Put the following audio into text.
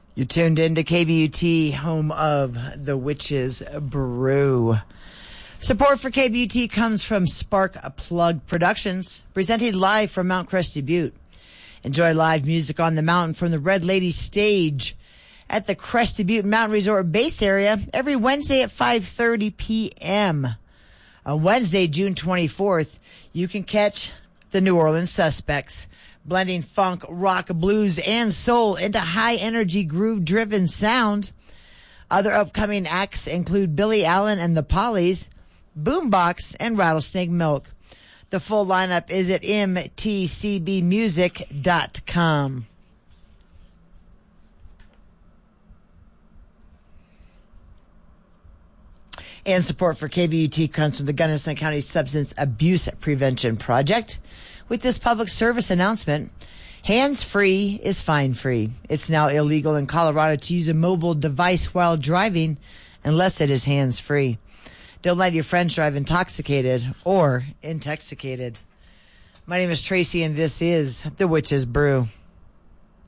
You're tuned into KBUT, home of the Witch's Brew. Support for KBUT comes from Spark Plug Productions, presented live from Mount Crested Butte. Enjoy live music on the mountain from the Red Lady stage at the Crested Butte Mountain Resort base area every Wednesday at 5:30 p.m. On Wednesday, June 24th, you can catch the New Orleans Suspects, blending funk, rock, blues, and soul into high-energy, groove-driven sound. Other upcoming acts include Billy Allen and the Pollies, Boombox, and Rattlesnake Milk. The full lineup is at mtcbmusic.com. And support for KBUT comes from the Gunnison County Substance Abuse Prevention Project. With this public service announcement, hands-free is fine-free. It's now illegal in Colorado to use a mobile device while driving unless it is hands-free. Don't let your friends drive intoxicated or intoxicated. My name is Tracy, and this is The Witch's Brew.